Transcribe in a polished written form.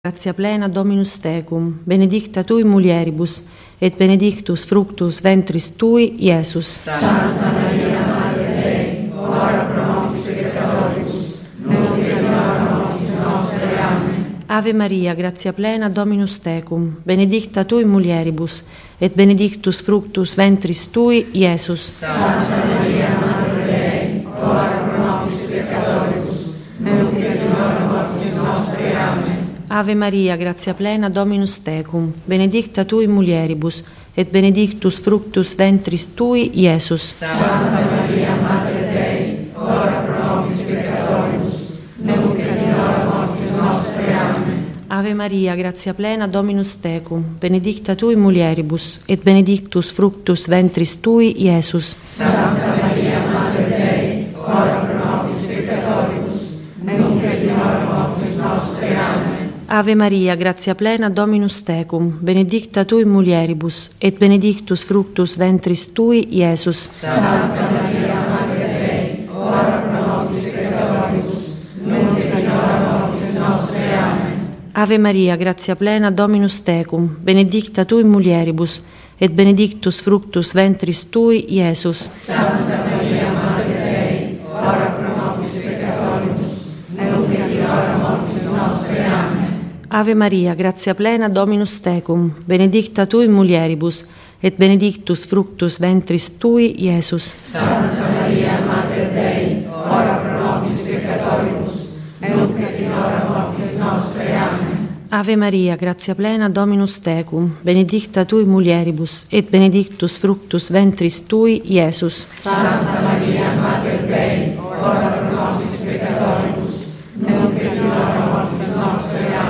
Grazia plena Dominus tecum, benedicta tui mulieribus, et benedictus fructus ventris tui, Iesus. Santa Maria, Mater Dei, ora pro nobis peccatoribus, nunc et in hora mortis nostre. Amen. Ave Maria, grazia plena Dominus tecum, benedicta tui mulieribus, et benedictus fructus ventris tui, Iesus. Santa Maria, Mater Dei, ora pro nobis peccatoribus, nunc et in hora mortis nostre. Amen. Ave Maria, grazia plena Dominus tecum, benedicta tui mulieribus, et benedictus fructus ventris tui, Iesus. Santa Maria, Mater Dei, ora pro nobis peccatoribus, nunc et in hora mortis nostre. Amen. Ave Maria, grazia plena Dominus tecum, benedicta tui mulieribus, et benedictus fructus ventris tui, Iesus. Santa Maria, Mater Dei, ora pro nobis peccatoribus, nunc et in hora mortis nostre. Amen. Ave Maria, grazia plena Dominus tecum, benedicta tui mulieribus, et benedictus fructus ventris tui, Iesus. Santa Maria, Mater Dei, ora pro nobis peccatoribus, nunc et in hora mortis nostre. Amen. Ave Maria, grazia plena Dominus tecum, benedicta tui mulieribus, et benedictus fructus ventris tui, Iesus. Santa Maria, Mater Dei, ora pro nobis peccatoribus, nunc et in hora mortis nostre. Amen. Ave Maria, grazia plena Dominus tecum, benedicta tui mulieribus, et benedictus fructus ventris tui, Iesus. Santa Maria, Mater Dei, ora pro nobis peccatoribus, nunc et in hora mortis nostre. Amen. Ave Maria, grazia plena Dominus tecum, benedicta tui mulieribus, et benedictus fructus ventris tui, Iesus. Santa Maria,